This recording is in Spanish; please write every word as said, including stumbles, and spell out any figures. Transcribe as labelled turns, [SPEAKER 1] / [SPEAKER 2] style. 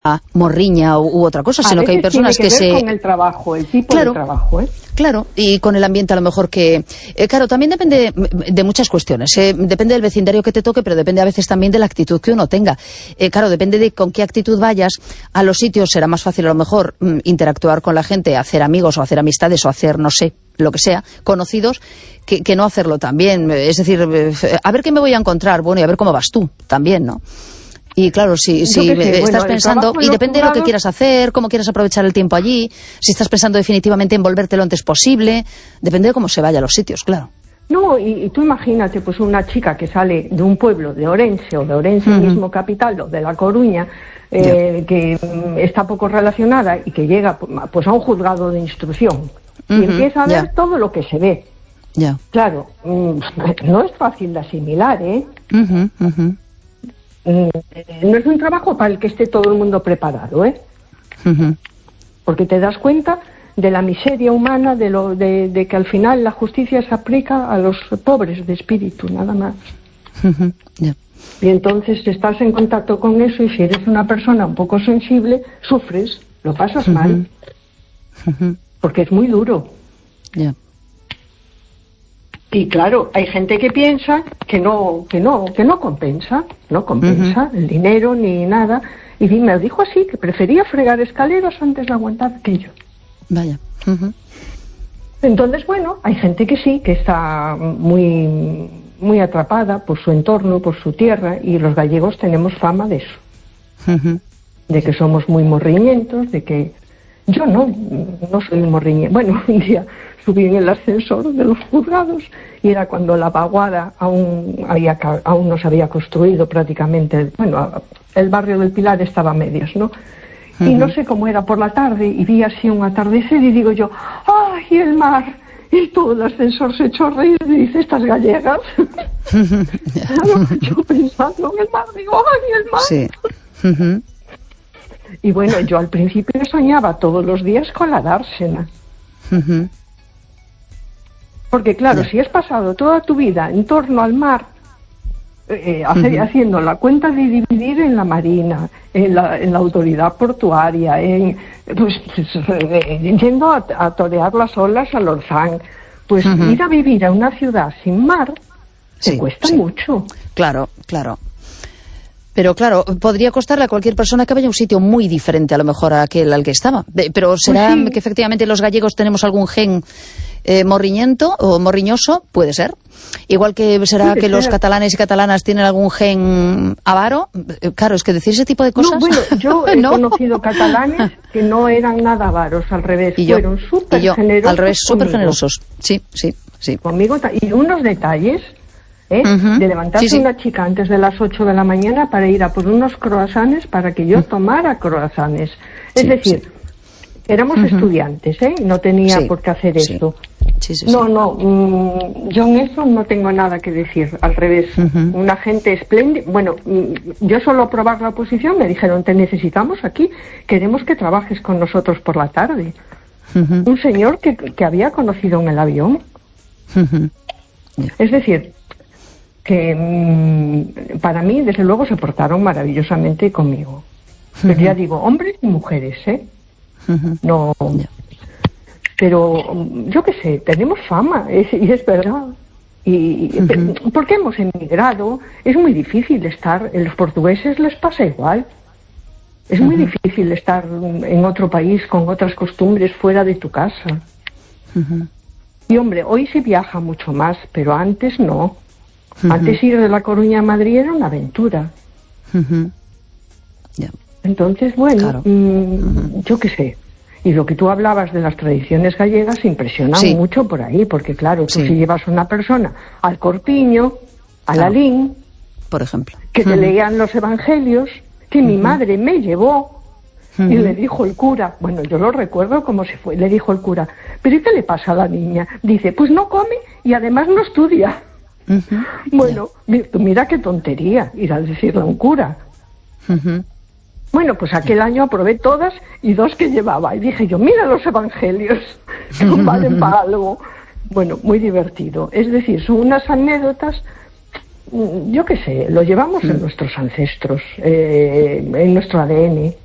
[SPEAKER 1] morriña u, u otra cosa,
[SPEAKER 2] a
[SPEAKER 1] sino que hay personas
[SPEAKER 2] tiene que,
[SPEAKER 1] que
[SPEAKER 2] ver
[SPEAKER 1] se...
[SPEAKER 2] con el trabajo, el tipo
[SPEAKER 1] claro,
[SPEAKER 2] de trabajo, ¿eh?
[SPEAKER 1] Claro, y con el ambiente a lo mejor que... Eh, claro, también depende de muchas cuestiones, eh, depende del vecindario que te toque, pero depende a veces también de la actitud que uno tenga. Eh, claro, depende de con qué actitud vayas a los sitios, será más fácil a lo mejor mm, interactuar con la gente, hacer amigos o hacer amistades o hacer, no sé, lo que sea, conocidos, que, que no hacerlo también. Es decir, eh, a ver qué me voy a encontrar, bueno, y a ver cómo vas tú también, ¿no? Y claro, si, si
[SPEAKER 2] sé,
[SPEAKER 1] estás
[SPEAKER 2] bueno,
[SPEAKER 1] pensando, y depende de lo que quieras hacer, cómo quieras aprovechar el tiempo allí, si estás pensando definitivamente en volverte lo antes posible, depende de cómo se vaya a los sitios, claro.
[SPEAKER 2] No, y, y tú imagínate, pues una chica que sale de un pueblo de Orense, o de Orense uh-huh. mismo capital, o de La Coruña, eh, yeah. que um, está poco relacionada y que llega pues a un juzgado de instrucción, uh-huh. y empieza a ver yeah. todo lo que se ve.
[SPEAKER 1] Yeah.
[SPEAKER 2] Claro, um, no es fácil de asimilar, ¿eh?
[SPEAKER 1] Uh-huh, uh-huh.
[SPEAKER 2] No es un trabajo para el que esté todo el mundo preparado, ¿eh?
[SPEAKER 1] Uh-huh.
[SPEAKER 2] Porque te das cuenta de la miseria humana, de, lo, de, de que al final la justicia se aplica a los pobres de espíritu, nada más.
[SPEAKER 1] Uh-huh. Yeah.
[SPEAKER 2] Y entonces estás en contacto con eso, y si eres una persona un poco sensible, sufres, lo pasas uh-huh. mal.
[SPEAKER 1] Uh-huh.
[SPEAKER 2] Porque es muy duro.
[SPEAKER 1] Yeah.
[SPEAKER 2] Y claro, hay gente que piensa que no, que no, que no compensa, no compensa uh-huh. el dinero ni nada. Y me dijo así, que prefería fregar escaleras antes de aguantar aquello.
[SPEAKER 1] Vaya. Uh-huh.
[SPEAKER 2] Entonces, bueno, hay gente que sí, que está muy, muy atrapada por su entorno, por su tierra, y los gallegos tenemos fama de eso.
[SPEAKER 1] Uh-huh.
[SPEAKER 2] De que somos muy morriñentos, de que... Yo no, no soy morriñento. Bueno, un día subí en el ascensor de los juzgados y era cuando la vaguada aún, había, aún no se había construido prácticamente. Bueno, el barrio del Pilar estaba a medias, ¿no? Uh-huh. Y no sé cómo era por la tarde y vi así un atardecer y digo yo, ¡ay, el mar! Y todo el ascensor se echó a reír y dice, estas gallegas. Claro, yo pensando en el mar, digo, ¡ay, el mar!
[SPEAKER 1] Sí. Uh-huh.
[SPEAKER 2] Y bueno, yo al principio soñaba todos los días con la dársena.
[SPEAKER 1] Uh-huh.
[SPEAKER 2] Porque claro,
[SPEAKER 1] yeah.
[SPEAKER 2] si has pasado toda tu vida en torno al mar, eh, hacer, uh-huh. haciendo la cuenta de dividir en la marina, en la, en la autoridad portuaria, en, pues, pues eh, yendo a, a torear las olas al Orzán, pues uh-huh. ir a vivir a una ciudad sin mar,
[SPEAKER 1] sí,
[SPEAKER 2] te cuesta
[SPEAKER 1] sí.
[SPEAKER 2] mucho.
[SPEAKER 1] Claro, claro. Pero claro, podría costarle a cualquier persona que vaya a un sitio muy diferente a lo mejor a aquel al que estaba. Pero ¿será pues sí. que efectivamente los gallegos tenemos algún gen eh, morriñento o morriñoso? Puede ser. Igual que será Puede que ser. Los catalanes y catalanas tienen algún gen avaro. Claro, es que decir ese tipo de cosas...
[SPEAKER 2] No, bueno, yo he
[SPEAKER 1] ¿no?
[SPEAKER 2] conocido catalanes que no eran nada avaros, al revés.
[SPEAKER 1] Y yo,
[SPEAKER 2] fueron súper generosos.
[SPEAKER 1] Al revés, súper generosos. Sí, sí, sí.
[SPEAKER 2] Conmigo, y unos detalles... ¿Eh?
[SPEAKER 1] Uh-huh.
[SPEAKER 2] De levantarse
[SPEAKER 1] sí, sí.
[SPEAKER 2] una chica antes de las ocho de la mañana para ir a por unos croissants para que yo uh-huh. tomara croissants. Es
[SPEAKER 1] sí,
[SPEAKER 2] decir,
[SPEAKER 1] sí.
[SPEAKER 2] éramos uh-huh. estudiantes, ¿eh? No tenía
[SPEAKER 1] sí.
[SPEAKER 2] por qué hacer
[SPEAKER 1] sí.
[SPEAKER 2] esto.
[SPEAKER 1] Sí, sí,
[SPEAKER 2] no,
[SPEAKER 1] sí.
[SPEAKER 2] no, mmm, yo en eso no tengo nada que decir, al revés. Uh-huh. Una gente espléndida. Bueno, mmm, yo solo probar la oposición me dijeron, te necesitamos aquí, queremos que trabajes con nosotros por la tarde. Uh-huh. Un señor que, que había conocido en el avión.
[SPEAKER 1] Uh-huh. Yeah.
[SPEAKER 2] Es decir... que mmm, para mí, desde luego, se portaron maravillosamente conmigo. Pero uh-huh. ya digo, hombres y mujeres, ¿eh?
[SPEAKER 1] Uh-huh.
[SPEAKER 2] No...
[SPEAKER 1] Yeah.
[SPEAKER 2] Pero, yo qué sé, tenemos fama, es, y es verdad. Y uh-huh. porque hemos emigrado, es muy difícil estar... A los portugueses les pasa igual. Es uh-huh. muy difícil estar en otro país con otras costumbres fuera de tu casa.
[SPEAKER 1] Uh-huh.
[SPEAKER 2] Y, hombre, hoy se viaja mucho más, pero antes no.
[SPEAKER 1] Uh-huh.
[SPEAKER 2] Antes ir de La Coruña a Madrid era una aventura.
[SPEAKER 1] Uh-huh. Yeah.
[SPEAKER 2] Entonces, bueno,
[SPEAKER 1] claro.
[SPEAKER 2] mmm,
[SPEAKER 1] uh-huh.
[SPEAKER 2] yo qué sé. Y lo que tú hablabas de las tradiciones gallegas impresiona sí. mucho por ahí, porque claro, tú sí. si llevas a una persona al Corpiño, al
[SPEAKER 1] claro.
[SPEAKER 2] Alín,
[SPEAKER 1] por ejemplo,
[SPEAKER 2] que te
[SPEAKER 1] uh-huh.
[SPEAKER 2] leían los evangelios, que uh-huh. mi madre me llevó, uh-huh. y le dijo el cura, bueno, yo lo recuerdo como si fue, le dijo el cura, ¿pero y qué le pasa a la niña? Dice, pues no come y además no estudia. Uh-huh. Bueno, yeah. mira qué tontería ir a decirle a un cura.
[SPEAKER 1] Uh-huh.
[SPEAKER 2] Bueno, pues aquel yeah. año aprobé todas y dos que llevaba. Y dije yo, mira los evangelios, que no valen para algo. Bueno, muy divertido. Es decir, son unas anécdotas, yo qué sé, lo llevamos uh-huh. en nuestros ancestros, eh, en nuestro A D N.